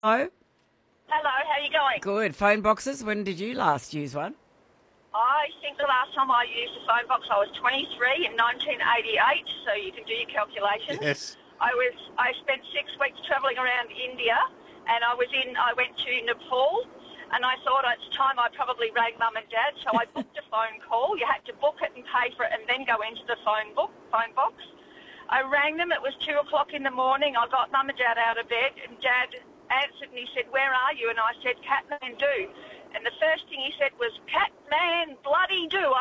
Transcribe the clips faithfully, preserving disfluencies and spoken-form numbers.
Hello. Hello, how you going? Good. Phone boxes. When did you last use one? I think the last time I used a phone box, I was twenty-three in nineteen eighty-eight, so you can do your calculations. Yes. I was I spent six weeks travelling around India, and I was in. I went to Nepal, and I thought it's time I probably rang Mum and Dad, so I booked a phone call. You had to book it and pay for it, and then go into the phone book phone box. I rang them. It was two o'clock in the morning. I got Mum and Dad out of bed, and Dad answered and he said, "Where are you?" And I said, "Catman do." And the first thing he said was, "Catman bloody do,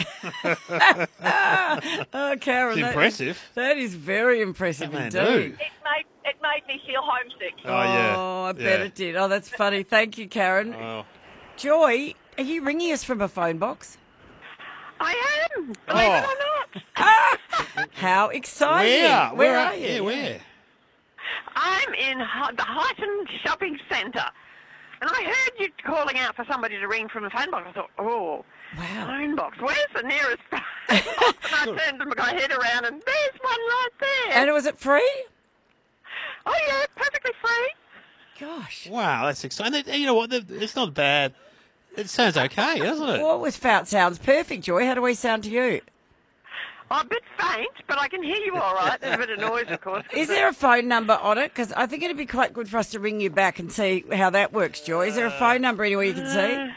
eh?" Oh, Karen, It's that impressive. Is, that is very impressive Catman indeed. do. It made it made me feel homesick. Oh, yeah. Oh, I bet Yeah. it did. Oh, that's funny. Thank you, Karen. Oh. Joy, are you ringing us from a phone box? I am, believe Oh. it or not. How exciting. Where? Where are you? Yeah, where? I'm in Hi- the Highton Shopping Centre. And I heard you calling out for somebody to ring from a phone box. I thought, oh, Wow. phone box. Where's the nearest phone box? And I turned my head around and there's one right there. And was it free? Oh, yeah, perfectly free. Gosh. Wow, that's exciting. You know what? It's not bad. It sounds okay, doesn't it? Well, it was fout sounds perfect, Joy. How do we sound to you? I'm a bit faint, but I can hear you all right. There's a bit of noise, of course. Is there a phone number on it? Because I think it'd be quite good for us to ring you back and see how that works, Joy. Is there a phone number anywhere you can see?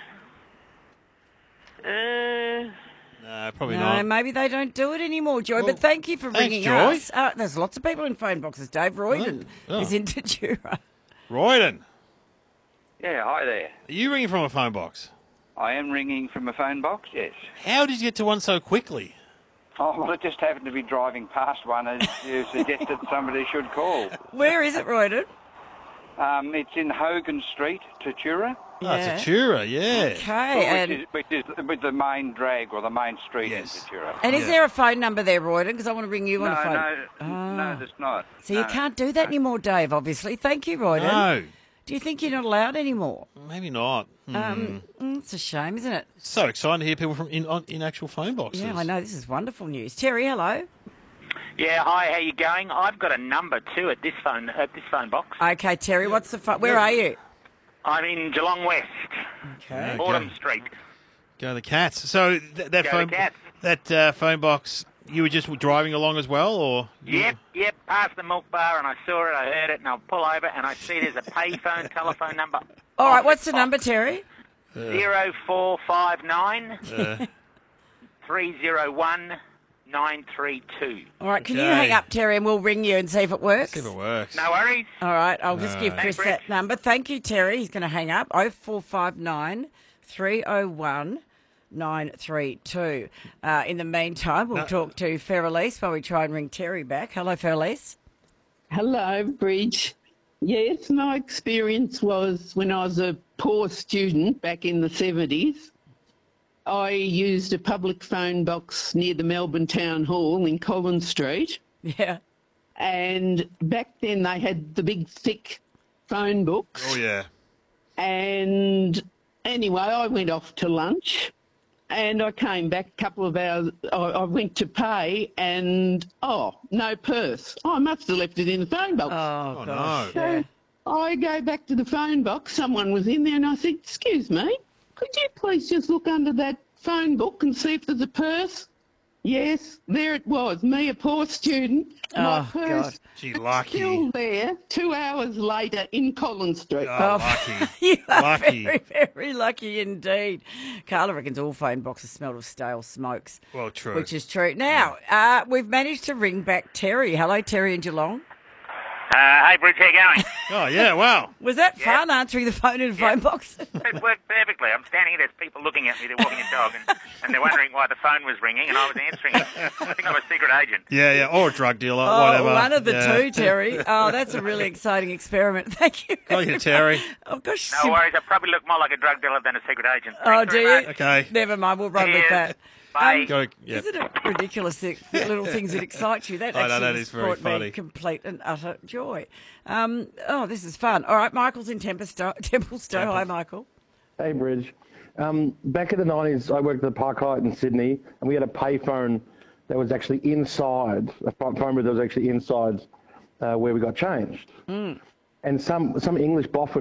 Uh, No, probably No, not. maybe they don't do it anymore, Joy. Well, but thank you for thanks, ringing Joy. us. Uh, there's lots of people in phone boxes. Dave Royden Oh. is in Tatura. Royden, Yeah, hi there. are you ringing from a phone box? I am ringing from a phone box, yes. How did you get to one so quickly? Oh, well, I just happened to be driving past one as you suggested somebody should call. Where is it, Royden? Um, it's in Hogan Street, Tatura, Oh, it's a Tura, yeah. Okay. which, And, is, which is with the main drag or the main street Yes. in Tatura. and is Yeah. there a phone number there, Royden? Because I want to ring you No, on a phone. no, Oh. no, there's not. So you No. can't do that anymore, Dave, obviously. Thank you, Royden. No, Do you think you're not allowed anymore? maybe not. Hmm. Um, mm, it's a shame, isn't it? So exciting to hear people from in on, in actual phone boxes. Yeah, I know. This is wonderful news. Terry, hello. Yeah, hi, how you going? I've got a number too at this phone at this phone box. Okay, Terry, what's the phone? Where are you? I'm in Geelong West, Okay. Autumn Street. Go the Cats. So th- that Go phone the Cats. that uh, phone box, you were just driving along as well, or? Yep, yep, past the milk bar and I saw it, I heard it, and I'll pull over and I see there's a payphone telephone number. All right, what's the number, Terry? Zero four five nine Uh, three zero one nine three two. All right, can you Okay. hang up, Terry, and we'll ring you and see if it works? see if it works. No worries. All right, I'll just give Chris Thanks, Rich. that number. Thank you, Terry. He's going to hang up. oh four five nine, three oh one, nine three two. Uh, in the meantime, we'll talk to Feralise while we try and ring Terry back. Hello, Feralise. Hello, Bridge. Yes, my experience was when I was a poor student back in the seventies. I used a public phone box near the Melbourne Town Hall in Collins Street. Yeah. And back then they had the big thick phone books. Oh, yeah. And anyway, I went off to lunch and I came back a couple of hours. I, I went to pay and, oh, no purse. Oh, I must have left it in the phone box. Oh, Oh, gosh. no. Yeah. I go back to the phone box. Someone was in there and I said, excuse me, could you please just look under that phone book and see if there's a purse? Yes, there it was. Me, a poor student. My Oh, purse God. Gee, lucky. still there two hours later in Collins Street. Oh, lucky. You are Lucky. very, very lucky indeed. Carla reckons all phone boxes smell of stale smokes. Well, true. Which is true. Now, uh, we've managed to ring back Terry. Hello, Terry in Geelong. Uh, hey, Bruce, how you going? Oh, yeah, wow. Was that fun answering the phone in a phone box? It worked perfectly. I'm standing here, there's people looking at me, they're walking a dog, and, and they're wondering why the phone was ringing, and I was answering it. I think I'm a secret agent. Yeah, yeah, or a drug dealer, Oh, whatever. one of the Yeah. two, Terry. Oh, that's a really exciting experiment. Thank you. Got you, Terry. Oh, gosh. No worries, I probably look more like a drug dealer than a secret agent. Oh, Thanks do very you? much. Okay. Never mind. We'll run with Cheers. that. Bye. Go, yeah. Isn't it ridiculous, the the little things that excite you? That I know, actually that has is very brought me funny. complete and utter joy. Um, oh, this is fun. All right, Michael's in Templestowe. Templestowe. Hi, Michael. Hey, Bridge. Um, back in the nineties, I worked at the Park Hyatt in Sydney, and we had a payphone that was actually inside, a phone booth that was actually inside uh, where we got changed. Mm. and some some English boff would